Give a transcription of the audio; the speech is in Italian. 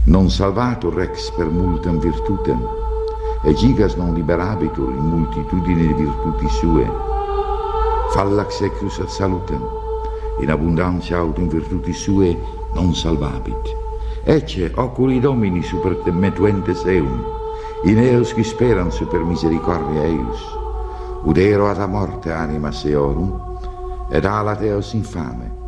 Non salvatur rex per multam virtutem, e gigas non liberabitur in multitudine di virtuti sue. Fallax ecus ad salutem, in abundantia aut in virtuti sue non salvabit. Ecce oculi Domini super te metuentes eum, in eos qui speran super misericordia eius. Udero ad a morte anima seorum, ed alat eos infame.